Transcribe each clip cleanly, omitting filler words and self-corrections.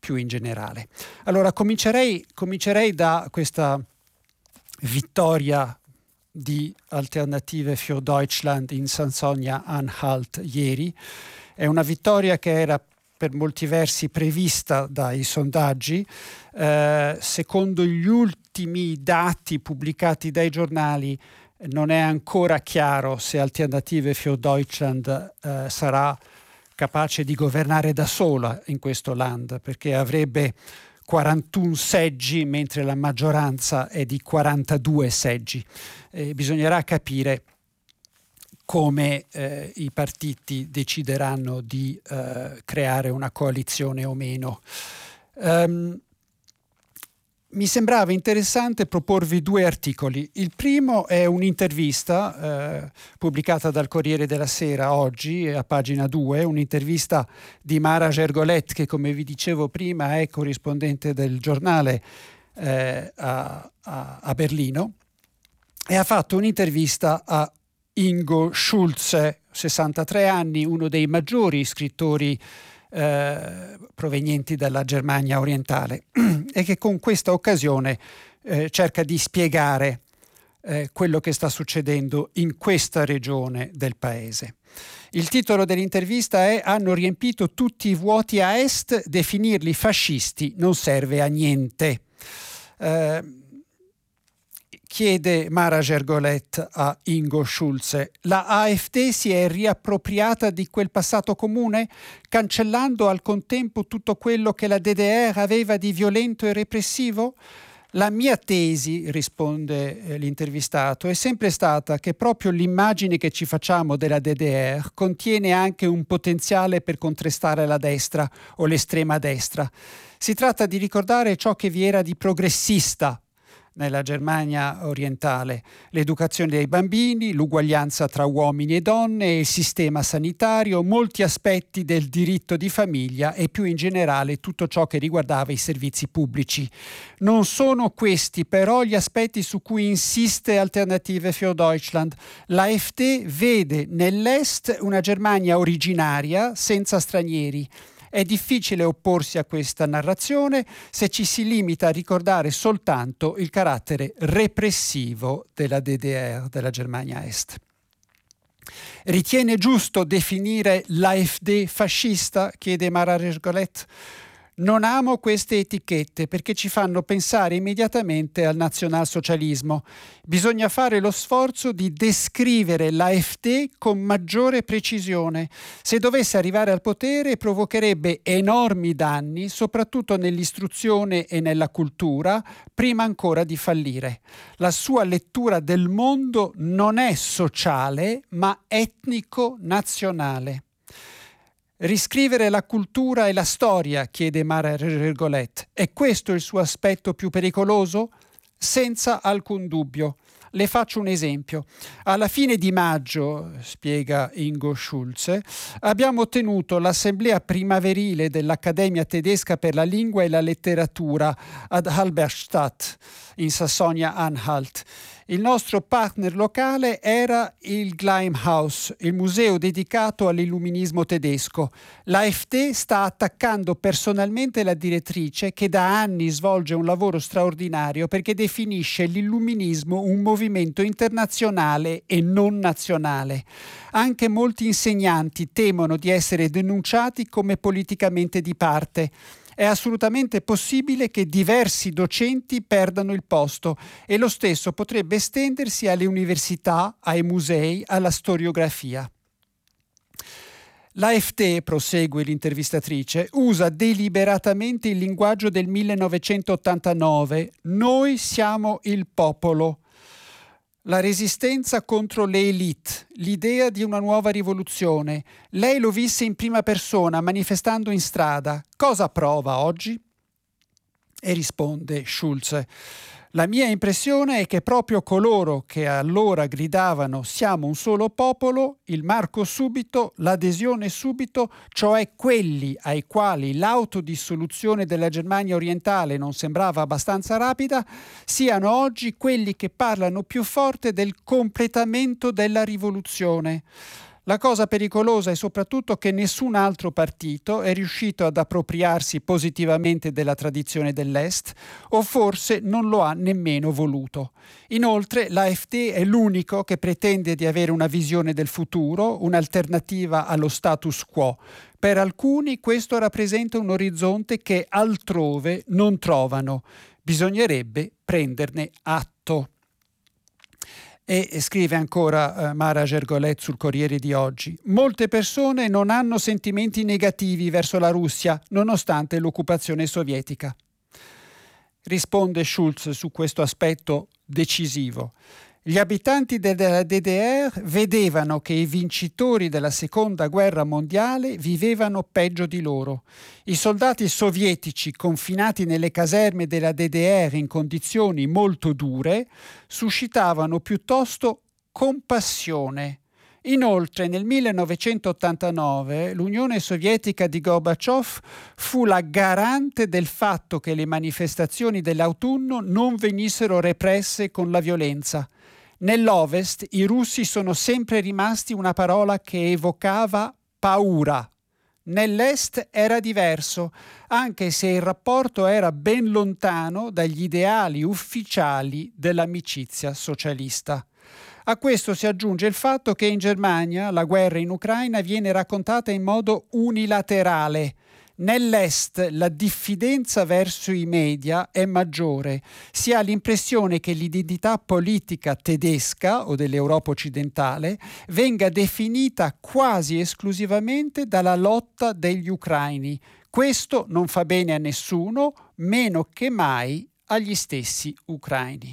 più in generale. Allora comincerei da questa vittoria di Alternative für Deutschland in Sassonia-Anhalt ieri. È una vittoria che era per molti versi prevista dai sondaggi. Secondo gli ultimi dati pubblicati dai giornali non è ancora chiaro se Alternative für Deutschland sarà capace di governare da sola in questo land, perché avrebbe 41 seggi mentre la maggioranza è di 42 seggi. Bisognerà capire come i partiti decideranno di creare una coalizione o meno. Mi sembrava interessante proporvi 2 articoli. Il primo è un'intervista pubblicata dal Corriere della Sera oggi, a pagina 2, un'intervista di Mara Gergolet, che come vi dicevo prima è corrispondente del giornale a Berlino, e ha fatto un'intervista a Ingo Schulze, 63 anni, uno dei maggiori scrittori provenienti dalla Germania orientale, e che con questa occasione cerca di spiegare quello che sta succedendo in questa regione del paese. Il titolo dell'intervista è "Hanno riempito tutti i vuoti a est, definirli fascisti non serve a niente". Chiede Mara Gergolet a Ingo Schulze: la AfD si è riappropriata di quel passato comune, cancellando al contempo tutto quello che la DDR aveva di violento e repressivo? La mia tesi, risponde l'intervistato, è sempre stata che proprio l'immagine che ci facciamo della DDR contiene anche un potenziale per contrastare la destra o l'estrema destra. Si tratta di ricordare ciò che vi era di progressista nella Germania orientale: l'educazione dei bambini, l'uguaglianza tra uomini e donne, il sistema sanitario, molti aspetti del diritto di famiglia e più in generale tutto ciò che riguardava i servizi pubblici. Non sono questi però gli aspetti su cui insiste Alternative für Deutschland. L'AfD vede nell'Est una Germania originaria, senza stranieri. È difficile opporsi a questa narrazione se ci si limita a ricordare soltanto il carattere repressivo della DDR, della Germania Est. Ritiene giusto definire l'AfD fascista? Chiede Mara Gergolet. Non amo queste etichette perché ci fanno pensare immediatamente al nazionalsocialismo. Bisogna fare lo sforzo di descrivere l'AfD con maggiore precisione. Se dovesse arrivare al potere provocherebbe enormi danni, soprattutto nell'istruzione e nella cultura, prima ancora di fallire. La sua lettura del mondo non è sociale, ma etnico-nazionale. Riscrivere la cultura e la storia, chiede Mara Gergolet. È questo il suo aspetto più pericoloso? Senza alcun dubbio. Le faccio un esempio. Alla fine di maggio, spiega Ingo Schulze, abbiamo tenuto l'assemblea primaverile dell'Accademia tedesca per la lingua e la letteratura ad Halberstadt, in Sassonia-Anhalt. Il nostro partner locale era il Gleimhaus, il museo dedicato all'illuminismo tedesco. L'AfD sta attaccando personalmente la direttrice, che da anni svolge un lavoro straordinario perché definisce l'illuminismo un movimento internazionale e non nazionale. Anche molti insegnanti temono di essere denunciati come politicamente di parte. È assolutamente possibile che diversi docenti perdano il posto e lo stesso potrebbe estendersi alle università, ai musei, alla storiografia. L'AfD, prosegue l'intervistatrice, usa deliberatamente il linguaggio del 1989. Noi siamo il popolo. La resistenza contro le élite, l'idea di una nuova rivoluzione. Lei lo visse in prima persona, manifestando in strada. Cosa prova oggi? E risponde Schulze: la mia impressione è che proprio coloro che allora gridavano "siamo un solo popolo", il marco subito, l'adesione subito, cioè quelli ai quali l'autodissoluzione della Germania orientale non sembrava abbastanza rapida, siano oggi quelli che parlano più forte del completamento della rivoluzione. La cosa pericolosa è soprattutto che nessun altro partito è riuscito ad appropriarsi positivamente della tradizione dell'Est, o forse non lo ha nemmeno voluto. Inoltre l'AfD è l'unico che pretende di avere una visione del futuro, un'alternativa allo status quo. Per alcuni questo rappresenta un orizzonte che altrove non trovano. Bisognerebbe prenderne atto. E scrive ancora Mara Gergolet sul Corriere di oggi: molte persone non hanno sentimenti negativi verso la Russia nonostante l'occupazione sovietica. Risponde Schulz su questo aspetto decisivo. Gli abitanti della DDR vedevano che i vincitori della seconda guerra mondiale vivevano peggio di loro. I soldati sovietici confinati nelle caserme della DDR in condizioni molto dure suscitavano piuttosto compassione. Inoltre nel 1989 l'Unione Sovietica di Gorbaciov fu la garante del fatto che le manifestazioni dell'autunno non venissero represse con la violenza. Nell'Ovest i russi sono sempre rimasti una parola che evocava paura. Nell'Est era diverso, anche se il rapporto era ben lontano dagli ideali ufficiali dell'amicizia socialista. A questo si aggiunge il fatto che in Germania la guerra in Ucraina viene raccontata in modo unilaterale. Nell'Est la diffidenza verso i media è maggiore. Si ha l'impressione che l'identità politica tedesca o dell'Europa occidentale venga definita quasi esclusivamente dalla lotta degli ucraini. Questo non fa bene a nessuno, meno che mai agli stessi ucraini.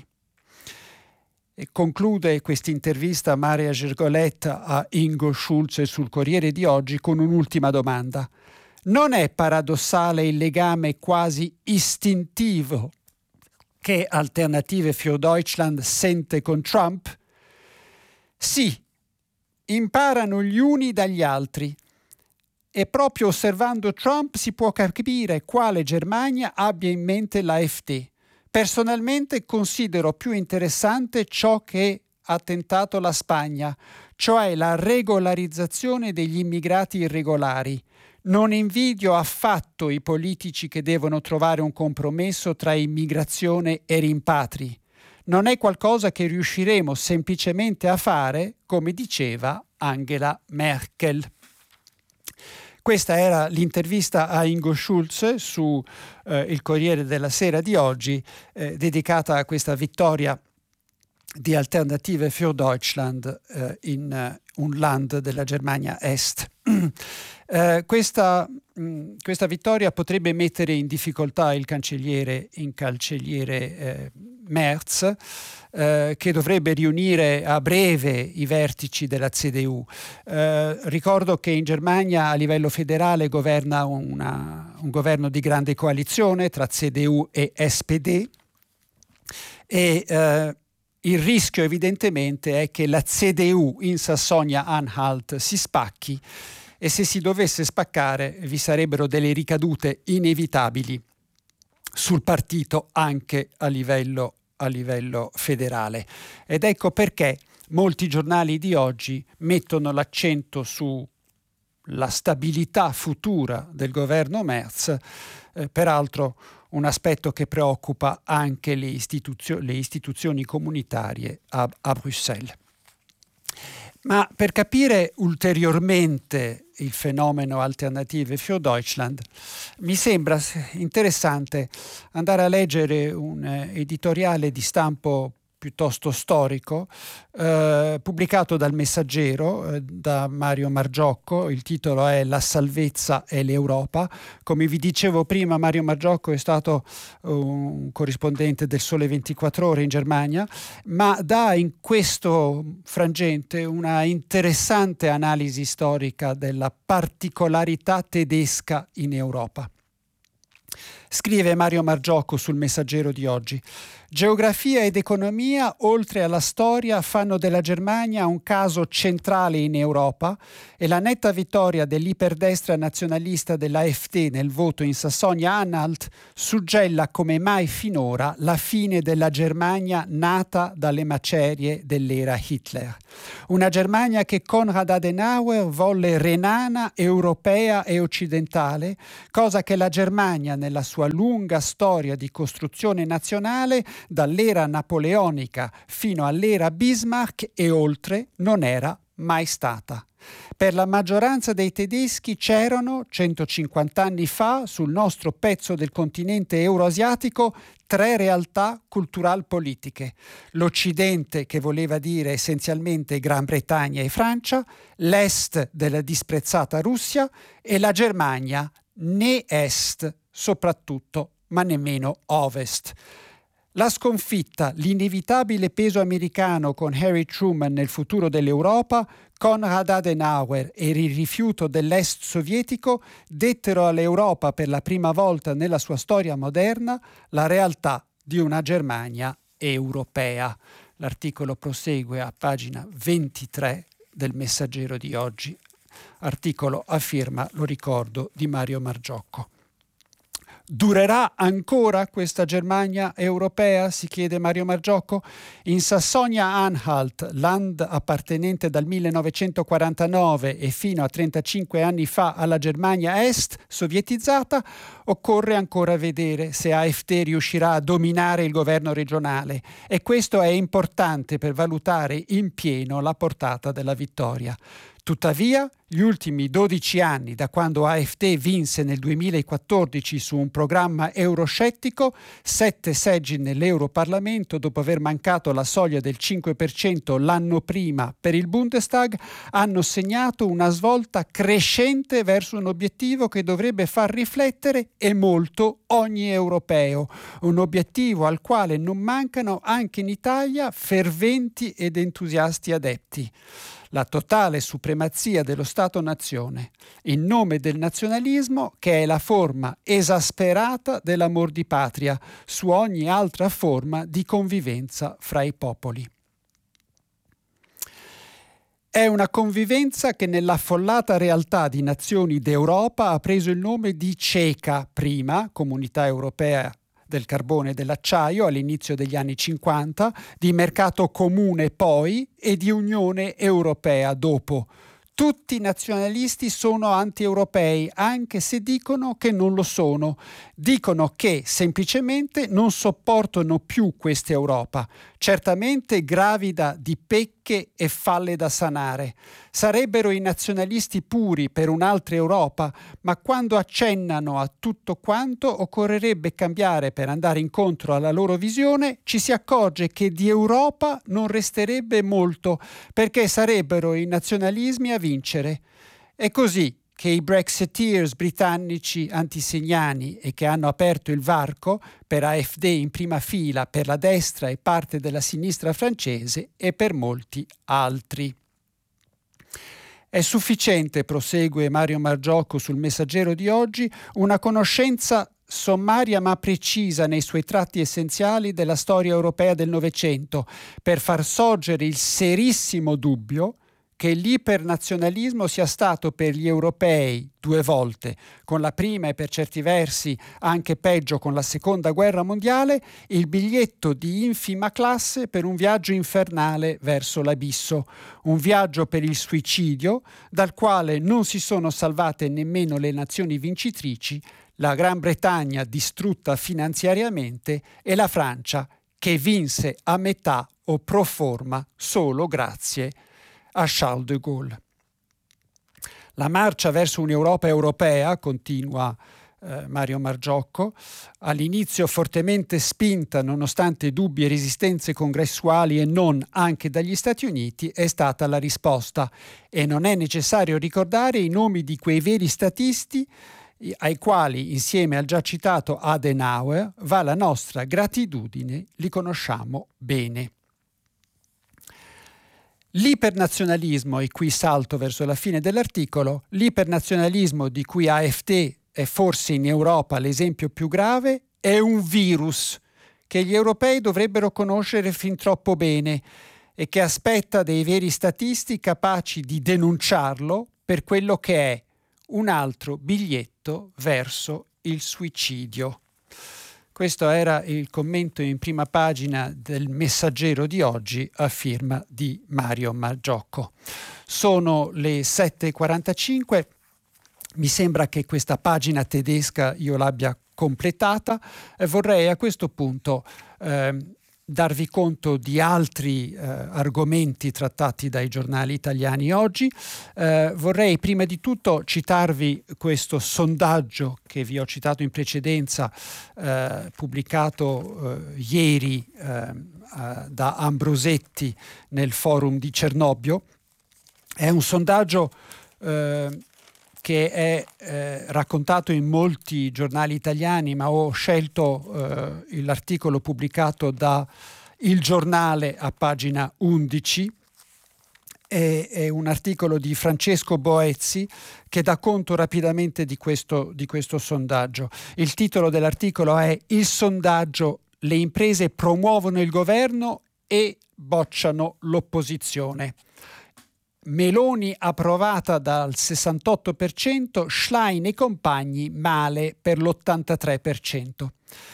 E conclude questa intervista Maria Gergolet a Ingo Schulz sul Corriere di oggi con un'ultima domanda. Non è paradossale il legame quasi istintivo che Alternative für Deutschland sente con Trump? Sì, imparano gli uni dagli altri e proprio osservando Trump si può capire quale Germania abbia in mente l'AfD. Personalmente considero più interessante ciò che ha tentato la Spagna, cioè la regolarizzazione degli immigrati irregolari. Non invidio affatto i politici che devono trovare un compromesso tra immigrazione e rimpatri. Non è qualcosa che riusciremo semplicemente a fare, come diceva Angela Merkel. Questa era l'intervista a Ingo Schulz su il Corriere della Sera di oggi, dedicata a questa vittoria di Alternative für Deutschland in un Land della Germania Est. Questa vittoria potrebbe mettere in difficoltà il cancelliere Merz, che dovrebbe riunire a breve i vertici della CDU. Ricordo che in Germania a livello federale governa un governo di grande coalizione tra CDU e SPD e il rischio evidentemente è che la CDU in Sassonia-Anhalt si spacchi e se si dovesse spaccare vi sarebbero delle ricadute inevitabili sul partito anche a livello federale. Ed ecco perché molti giornali di oggi mettono l'accento sulla stabilità futura del governo Merz, peraltro un aspetto che preoccupa anche le istituzioni comunitarie a Bruxelles. Ma per capire ulteriormente il fenomeno Alternative für Deutschland, mi sembra interessante andare a leggere un editoriale di stampo piuttosto storico, pubblicato dal Messaggero, da Mario Margiocco. Il titolo è La salvezza è l'Europa. Come vi dicevo prima, Mario Margiocco è stato un corrispondente del Sole 24 Ore in Germania, ma dà in questo frangente una interessante analisi storica della particolarità tedesca in Europa. Scrive Mario Margiocco sul Messaggero di oggi: Geografia ed economia, oltre alla storia, fanno della Germania un caso centrale in Europa e la netta vittoria dell'iperdestra nazionalista dell'AfD nel voto in Sassonia-Anhalt suggella come mai finora la fine della Germania nata dalle macerie dell'era Hitler. Una Germania che Konrad Adenauer volle renana, europea e occidentale, cosa che la Germania nella sua lunga storia di costruzione nazionale dall'era napoleonica fino all'era Bismarck e oltre non era mai stata. Per la maggioranza dei tedeschi c'erano, 150 anni fa, sul nostro pezzo del continente euroasiatico, 3 realtà cultural-politiche. L'Occidente, che voleva dire essenzialmente Gran Bretagna e Francia, l'Est della disprezzata Russia e la Germania, né Est soprattutto, ma nemmeno Ovest. La sconfitta, l'inevitabile peso americano con Harry Truman nel futuro dell'Europa, Konrad Adenauer e il rifiuto dell'Est sovietico dettero all'Europa per la prima volta nella sua storia moderna la realtà di una Germania europea. L'articolo prosegue a pagina 23 del Messaggero di oggi, articolo a firma, lo ricordo, di Mario Margiocco. Durerà ancora questa Germania europea? Si chiede Mario Margiocco. In Sassonia-Anhalt, land appartenente dal 1949 e fino a 35 anni fa alla Germania Est sovietizzata, occorre ancora vedere se AfD riuscirà a dominare il governo regionale e questo è importante per valutare in pieno la portata della vittoria. Tuttavia, gli ultimi 12 anni, da quando AfD vinse nel 2014 su un programma euroscettico, 7 seggi nell'Europarlamento dopo aver mancato la soglia del 5% l'anno prima per il Bundestag, hanno segnato una svolta crescente verso un obiettivo che dovrebbe far riflettere e molto ogni europeo, un obiettivo al quale non mancano anche in Italia ferventi ed entusiasti adepti. La totale supremazia dello Stato-nazione, in nome del nazionalismo che è la forma esasperata dell'amor di patria su ogni altra forma di convivenza fra i popoli. È una convivenza che nell'affollata realtà di nazioni d'Europa ha preso il nome di CECA prima, Comunità Europea del carbone e dell'acciaio all'inizio degli anni 50, di mercato comune poi e di Unione Europea dopo. Tutti i nazionalisti sono anti-europei, anche se dicono che non lo sono. Dicono che semplicemente non sopportano più questa Europa, certamente gravida di pecche e falle da sanare. Sarebbero i nazionalisti puri per un'altra Europa, ma quando accennano a tutto quanto occorrerebbe cambiare per andare incontro alla loro visione, ci si accorge che di Europa non resterebbe molto, perché sarebbero i nazionalismi a vincere. È così che i Brexiteers britannici antisignani e che hanno aperto il varco per AfD in prima fila, per la destra e parte della sinistra francese e per molti altri. È sufficiente, prosegue Mario Margiocco sul Messaggero di oggi, una conoscenza sommaria ma precisa nei suoi tratti essenziali della storia europea del Novecento per far sorgere il serissimo dubbio che l'ipernazionalismo sia stato per gli europei 2 volte, con la prima e per certi versi anche peggio con la seconda guerra mondiale, il biglietto di infima classe per un viaggio infernale verso l'abisso, un viaggio per il suicidio dal quale non si sono salvate nemmeno le nazioni vincitrici, la Gran Bretagna distrutta finanziariamente e la Francia che vinse a metà o pro forma solo grazie a Charles de Gaulle. La marcia verso un'Europa europea, continua Mario Margiocco, all'inizio fortemente spinta nonostante dubbi e resistenze congressuali e non anche dagli Stati Uniti, è stata la risposta e non è necessario ricordare i nomi di quei veri statisti ai quali, insieme al già citato Adenauer, va la nostra gratitudine, li conosciamo bene. L'ipernazionalismo, e qui salto verso la fine dell'articolo, l'ipernazionalismo di cui AfD è forse in Europa l'esempio più grave, è un virus che gli europei dovrebbero conoscere fin troppo bene e che aspetta dei veri statisti capaci di denunciarlo per quello che è: un altro biglietto verso il suicidio. Questo era il commento in prima pagina del Messaggero di oggi a firma di Mario Margiocco. Sono le 7:45. Mi sembra che questa pagina tedesca io l'abbia completata. Vorrei a questo punto darvi conto di altri argomenti trattati dai giornali italiani oggi. Vorrei prima di tutto citarvi questo sondaggio che vi ho citato in precedenza, pubblicato ieri da Ambrosetti nel forum di Cernobbio. È un sondaggio che è raccontato in molti giornali italiani, ma ho scelto l'articolo pubblicato da Il Giornale a pagina 11. È un articolo di Francesco Boezzi che dà conto rapidamente di questo sondaggio. Il titolo dell'articolo è «Il sondaggio, le imprese promuovono il governo e bocciano l'opposizione». Meloni approvata dal 68%, Schlein e compagni male per l'83%.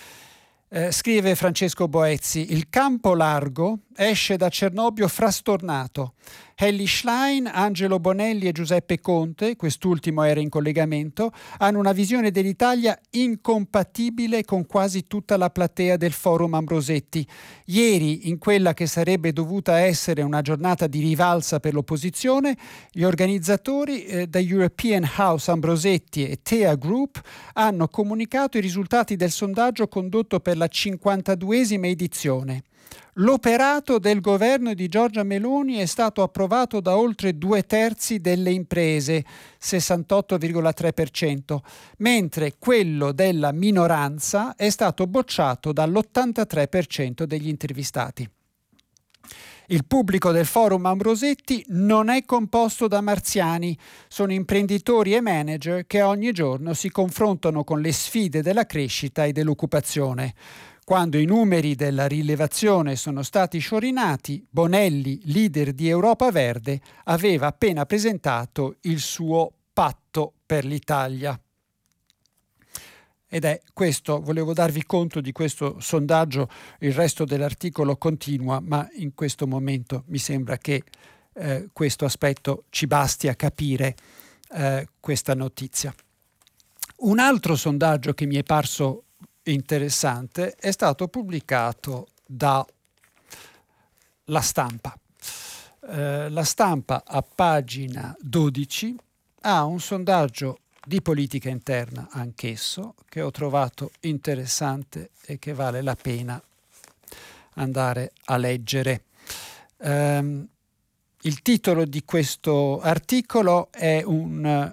Scrive Francesco Boezzi: il campo largo esce da Cernobbio frastornato. Elly Schlein, Angelo Bonelli e Giuseppe Conte, quest'ultimo era in collegamento, hanno una visione dell'Italia incompatibile con quasi tutta la platea del Forum Ambrosetti. Ieri, in quella che sarebbe dovuta essere una giornata di rivalsa per l'opposizione, gli organizzatori da European House Ambrosetti e Tea Group hanno comunicato i risultati del sondaggio condotto per la 52esima edizione. L'operato del governo di Giorgia Meloni è stato approvato da oltre 2/3 delle imprese, 68,3%, mentre quello della minoranza è stato bocciato dall'83% degli intervistati. Il pubblico del Forum Ambrosetti non è composto da marziani, sono imprenditori e manager che ogni giorno si confrontano con le sfide della crescita e dell'occupazione. Quando i numeri della rilevazione sono stati sciorinati, Bonelli, leader di Europa Verde, aveva appena presentato il suo patto per l'Italia. Ed è questo, volevo darvi conto di questo sondaggio, il resto dell'articolo continua, ma in questo momento mi sembra che questo aspetto ci basti a capire questa notizia. Un altro sondaggio che mi è parso interessante è stato pubblicato da La Stampa. La Stampa a pagina 12 ha un sondaggio di politica interna anch'esso che ho trovato interessante e che vale la pena andare a leggere. Il titolo di questo articolo è un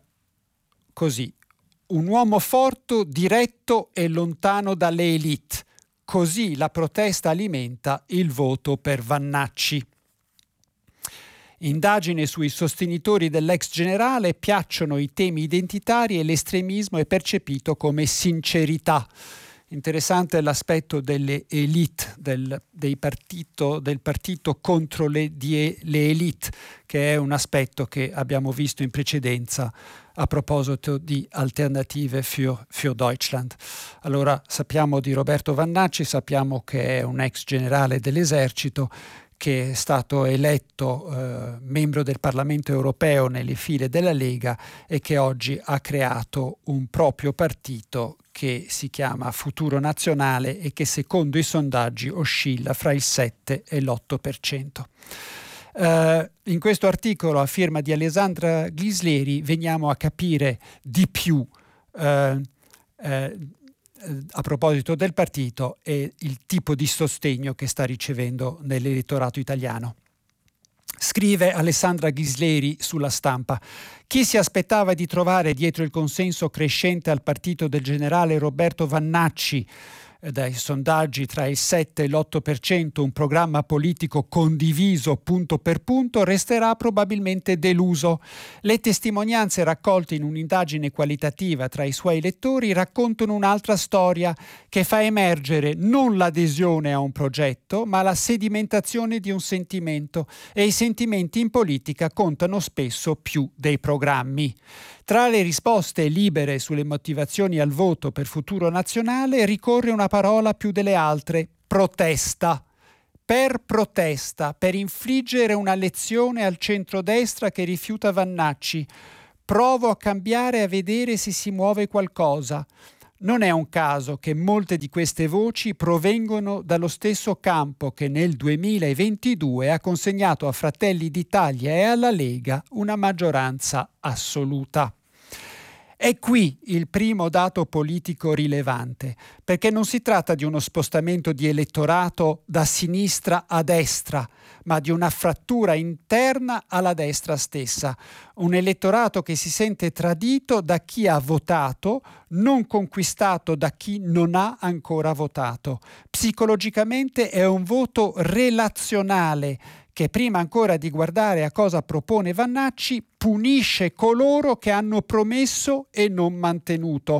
uomo forte, diretto e lontano dalle elite. Così la protesta alimenta il voto per Vannacci. Indagine sui sostenitori dell'ex generale: piacciono i temi identitari e l'estremismo è percepito come sincerità. Interessante l'aspetto delle elite, del partito contro le elite, che è un aspetto che abbiamo visto in precedenza a proposito di Alternative für Deutschland. Allora, sappiamo di Roberto Vannacci, sappiamo che è un ex generale dell'esercito, che è stato eletto membro del Parlamento europeo nelle file della Lega e che oggi ha creato un proprio partito che si chiama Futuro Nazionale e che secondo i sondaggi oscilla fra il 7 e l'8%. In questo articolo a firma di Alessandra Ghisleri veniamo a capire di più a proposito del partito e il tipo di sostegno che sta ricevendo nell'elettorato italiano. Scrive Alessandra Ghisleri sulla Stampa: chi si aspettava di trovare dietro il consenso crescente al partito del generale Roberto Vannacci dai sondaggi tra il 7 e l'8% un programma politico condiviso punto per punto, resterà probabilmente deluso. Le testimonianze raccolte in un'indagine qualitativa tra i suoi lettori raccontano un'altra storia che fa emergere non l'adesione a un progetto, ma la sedimentazione di un sentimento, e i sentimenti in politica contano spesso più dei programmi. Tra le risposte libere sulle motivazioni al voto per Futuro Nazionale ricorre una parola più delle altre: protesta. Per protesta, per infliggere una lezione al centrodestra che rifiuta Vannacci. Provo a cambiare e a vedere se si muove qualcosa. Non è un caso che molte di queste voci provengono dallo stesso campo che nel 2022 ha consegnato a Fratelli d'Italia e alla Lega una maggioranza assoluta. È qui il primo dato politico rilevante, perché non si tratta di uno spostamento di elettorato da sinistra a destra, ma di una frattura interna alla destra stessa. Un elettorato che si sente tradito da chi ha votato, non conquistato da chi non ha ancora votato. Psicologicamente è un voto relazionale che, prima ancora di guardare a cosa propone Vannacci, punisce coloro che hanno promesso e non mantenuto.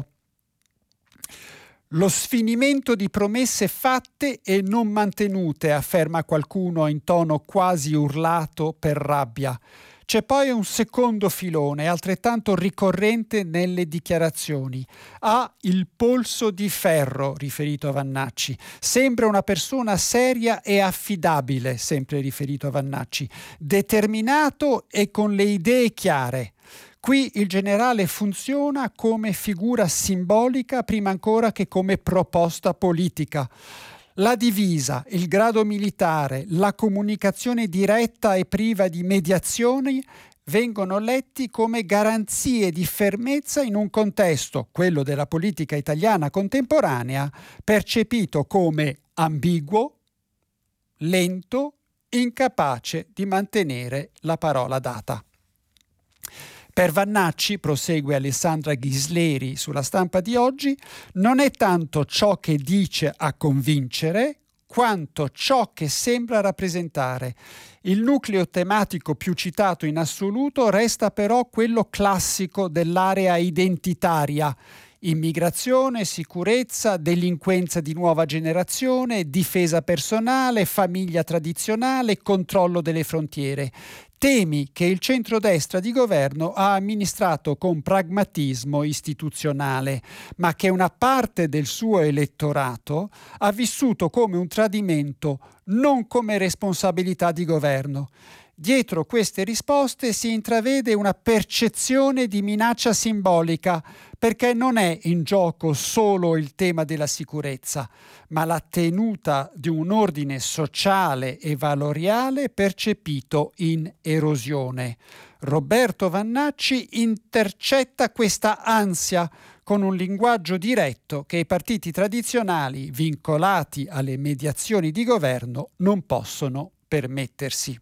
Lo sfinimento di promesse fatte e non mantenute, afferma qualcuno in tono quasi urlato per rabbia. C'è poi un secondo filone, altrettanto ricorrente nelle dichiarazioni. Ha il polso di ferro, riferito a Vannacci. Sembra una persona seria e affidabile, sempre riferito a Vannacci. Determinato e con le idee chiare. Qui il generale funziona come figura simbolica prima ancora che come proposta politica. La divisa, il grado militare, la comunicazione diretta e priva di mediazioni vengono letti come garanzie di fermezza in un contesto, quello della politica italiana contemporanea, percepito come ambiguo, lento, incapace di mantenere la parola data. Per Vannacci, prosegue Alessandra Ghisleri sulla Stampa di oggi, non è tanto ciò che dice a convincere, quanto ciò che sembra rappresentare. Il nucleo tematico più citato in assoluto resta però quello classico dell'area identitaria: immigrazione, sicurezza, delinquenza di nuova generazione, difesa personale, famiglia tradizionale, controllo delle frontiere. Temi che il centrodestra di governo ha amministrato con pragmatismo istituzionale, ma che una parte del suo elettorato ha vissuto come un tradimento, non come responsabilità di governo. Dietro queste risposte si intravede una percezione di minaccia simbolica, perché non è in gioco solo il tema della sicurezza, ma la tenuta di un ordine sociale e valoriale percepito in erosione. Roberto Vannacci intercetta questa ansia con un linguaggio diretto che i partiti tradizionali, vincolati alle mediazioni di governo, non possono permettersi.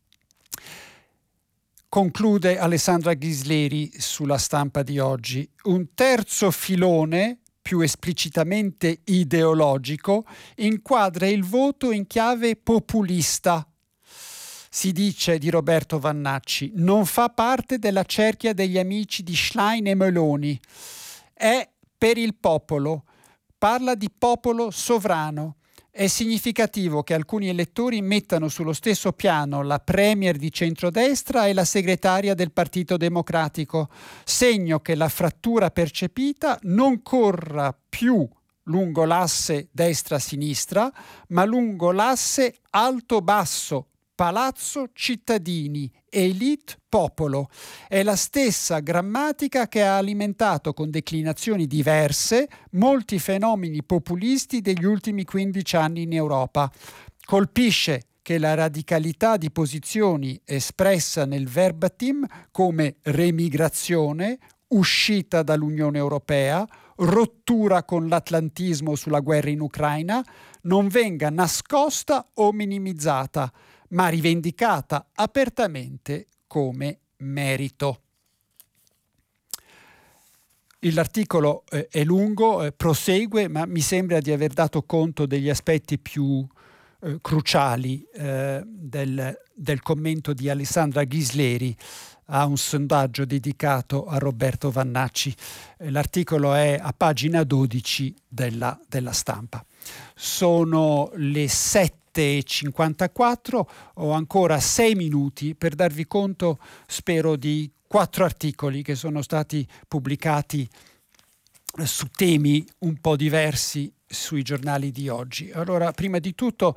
Conclude Alessandra Ghisleri sulla Stampa di oggi. Un terzo filone, più esplicitamente ideologico, inquadra il voto in chiave populista. Si dice di Roberto Vannacci: non fa parte della cerchia degli amici di Schlein e Meloni. È per il popolo. Parla di popolo sovrano. È significativo che alcuni elettori mettano sullo stesso piano la premier di centrodestra e la segretaria del Partito Democratico, segno che la frattura percepita non corra più lungo l'asse destra-sinistra, ma lungo l'asse alto-basso, palazzo-cittadini, elite-popolo. È la stessa grammatica che ha alimentato con declinazioni diverse molti fenomeni populisti degli ultimi 15 anni in Europa. Colpisce che la radicalità di posizioni espressa nel verbatim come remigrazione, uscita dall'Unione Europea, rottura con l'atlantismo sulla guerra in Ucraina, non venga nascosta o minimizzata, ma rivendicata apertamente come merito. L'articolo è lungo, prosegue, ma mi sembra di aver dato conto degli aspetti più cruciali del commento di Alessandra Ghisleri a un sondaggio dedicato a Roberto Vannacci. L'articolo è a pagina 12 della Stampa. Sono le 7:54, ho ancora 6 minuti per darvi conto, spero, di 4 articoli che sono stati pubblicati su temi un po' diversi sui giornali di oggi. Allora, prima di tutto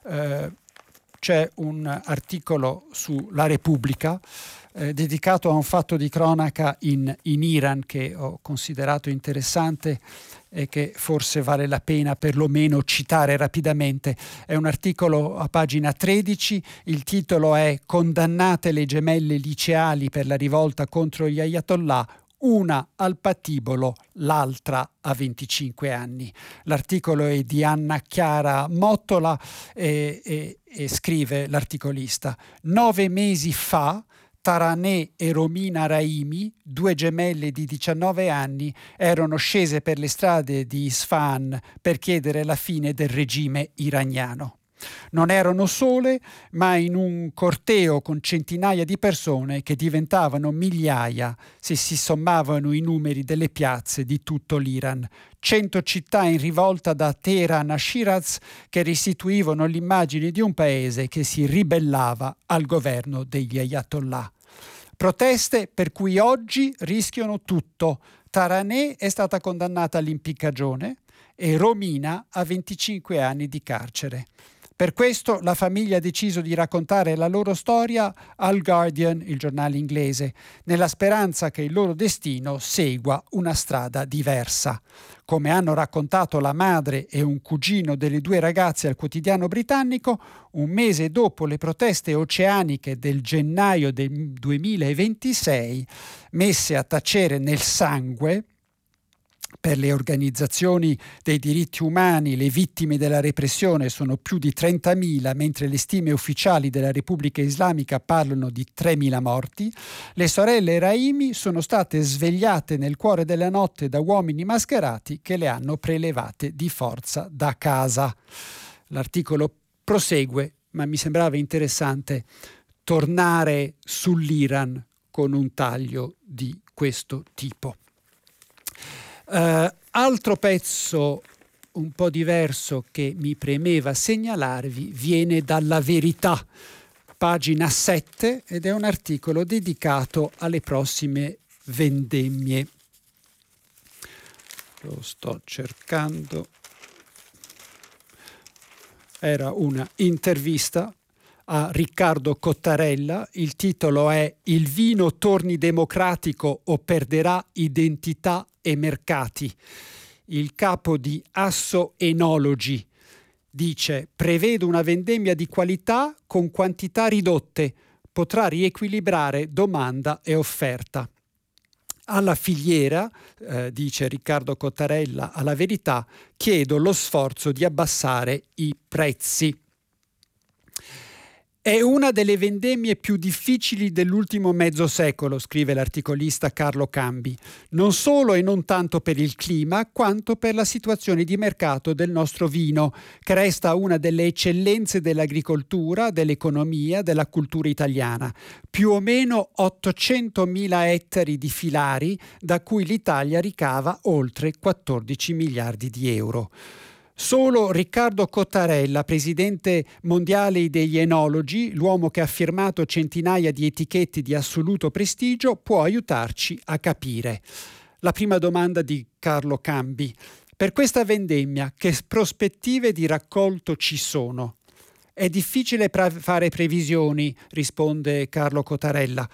c'è un articolo su La Repubblica dedicato a un fatto di cronaca in Iran che ho considerato interessante e che forse vale la pena perlomeno citare rapidamente. È un articolo a pagina 13, il titolo è "Condannate le gemelle liceali per la rivolta contro gli Ayatollah, una al patibolo, l'altra a 25 anni". L'articolo è di Anna Chiara Mottola e scrive l'articolista: 9 mesi fa Taraneh e Romina Raimi, 2 gemelle di 19 anni, erano scese per le strade di Isfahan per chiedere la fine del regime iraniano. Non erano sole, ma in un corteo con centinaia di persone che diventavano migliaia se si sommavano i numeri delle piazze di tutto l'Iran. 100 città in rivolta da Teheran a Shiraz che restituivano l'immagine di un paese che si ribellava al governo degli Ayatollah. Proteste per cui oggi rischiano tutto. Taraneh è stata condannata all'impiccagione e Romina a 25 anni di carcere. Per questo la famiglia ha deciso di raccontare la loro storia al Guardian, il giornale inglese, nella speranza che il loro destino segua una strada diversa. Come hanno raccontato la madre e un cugino delle 2 ragazze al quotidiano britannico, un mese dopo le proteste oceaniche del gennaio del 2026, messe a tacere nel sangue, per le organizzazioni dei diritti umani le vittime della repressione sono più di 30.000, mentre le stime ufficiali della Repubblica Islamica parlano di 3.000 morti. Le sorelle Raimi sono state svegliate nel cuore della notte da uomini mascherati che le hanno prelevate di forza da casa. L'articolo prosegue, ma mi sembrava interessante tornare sull'Iran con un taglio di questo tipo. Altro pezzo un po' diverso che mi premeva segnalarvi viene dalla Verità, pagina 7, ed è un articolo dedicato alle prossime vendemmie. Lo sto cercando. Era una intervista a Riccardo Cottarella, il titolo è "Il vino torni democratico o perderà identità e mercati". Il capo di Asso Enologi dice: "Prevedo una vendemmia di qualità con quantità ridotte, potrà riequilibrare domanda e offerta". Alla filiera, dice Riccardo Cottarella alla Verità, chiedo lo sforzo di abbassare i prezzi. È una delle vendemmie più difficili dell'ultimo mezzo secolo, scrive l'articolista Carlo Cambi, non solo e non tanto per il clima, quanto per la situazione di mercato del nostro vino, che resta una delle eccellenze dell'agricoltura, dell'economia, della cultura italiana. Più o meno 800.000 ettari di filari, da cui l'Italia ricava oltre 14 miliardi di euro. Solo Riccardo Cottarella, presidente mondiale degli enologi, l'uomo che ha firmato centinaia di etichette di assoluto prestigio, può aiutarci a capire. La prima domanda di Carlo Cambi: per questa vendemmia, che prospettive di raccolto ci sono? È difficile fare previsioni, risponde Carlo Cottarella.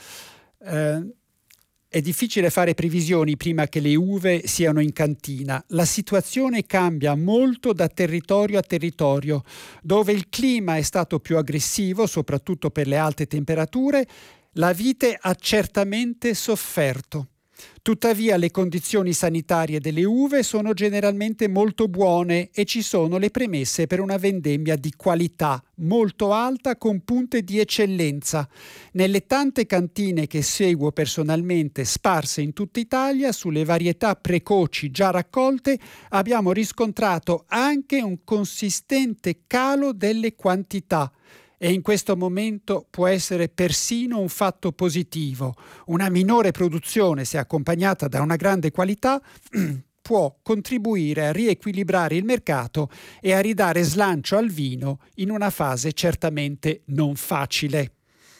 È difficile fare previsioni prima che le uve siano in cantina. La situazione cambia molto da territorio a territorio. Dove il clima è stato più aggressivo, soprattutto per le alte temperature, la vite ha certamente sofferto. Tuttavia le condizioni sanitarie delle uve sono generalmente molto buone e ci sono le premesse per una vendemmia di qualità molto alta con punte di eccellenza. Nelle tante cantine che seguo personalmente sparse in tutta Italia sulle varietà precoci già raccolte abbiamo riscontrato anche un consistente calo delle quantità. E in questo momento può essere persino un fatto positivo. Una minore produzione, se accompagnata da una grande qualità, può contribuire a riequilibrare il mercato e a ridare slancio al vino in una fase certamente non facile.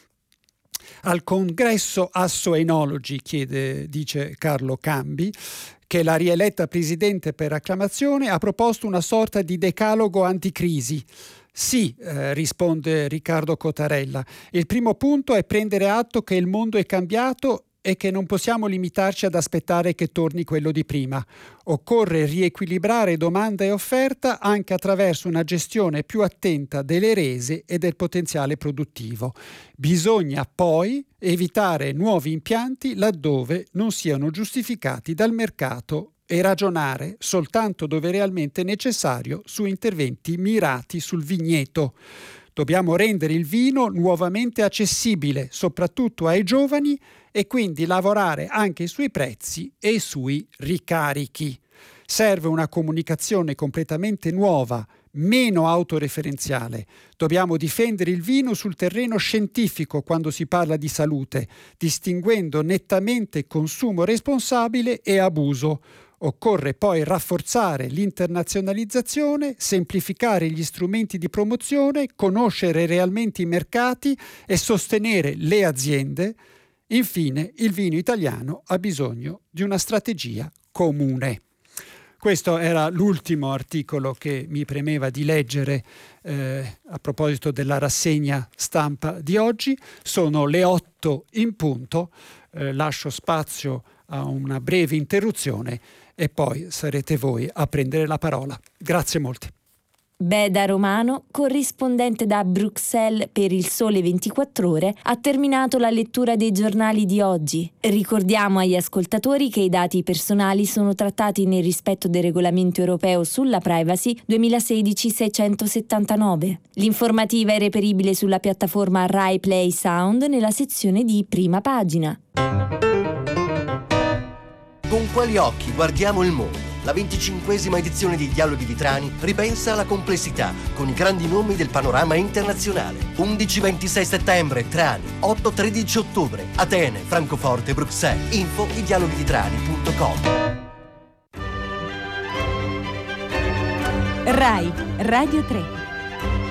Al congresso Asso Enologi, dice Carlo Cambi, che la rieletta presidente per acclamazione ha proposto una sorta di decalogo anticrisi. Sì, risponde Riccardo Cottarella. Il primo punto è prendere atto che il mondo è cambiato e che non possiamo limitarci ad aspettare che torni quello di prima. Occorre riequilibrare domanda e offerta anche attraverso una gestione più attenta delle rese e del potenziale produttivo. Bisogna poi evitare nuovi impianti laddove non siano giustificati dal mercato e ragionare soltanto dove realmente necessario su interventi mirati sul vigneto. Dobbiamo rendere il vino nuovamente accessibile, soprattutto ai giovani, e quindi lavorare anche sui prezzi e sui ricarichi. Serve una comunicazione completamente nuova, meno autoreferenziale. Dobbiamo difendere il vino sul terreno scientifico quando si parla di salute, distinguendo nettamente consumo responsabile e abuso. Occorre poi rafforzare l'internazionalizzazione, semplificare gli strumenti di promozione, conoscere realmente i mercati e sostenere le aziende. Infine, il vino italiano ha bisogno di una strategia comune. Questo era l'ultimo articolo che mi premeva di leggere a proposito della rassegna stampa di oggi. Sono le 8 in punto, lascio spazio a una breve interruzione e poi sarete voi a prendere la parola. Grazie molte. Beda Romano, corrispondente da Bruxelles per Il Sole 24 Ore, ha terminato la lettura dei giornali di oggi. Ricordiamo agli ascoltatori che i dati personali sono trattati nel rispetto del regolamento europeo sulla privacy 2016-679. L'informativa è reperibile sulla piattaforma Rai Play Sound nella sezione di Prima Pagina. Con quali occhi guardiamo il mondo? La 25esima edizione di Dialoghi di Trani ripensa alla complessità con i grandi nomi del panorama internazionale. 11-26 settembre Trani, 8-13 ottobre Atene, Francoforte, Bruxelles. Info idialoghiditrani.com. Rai Radio 3.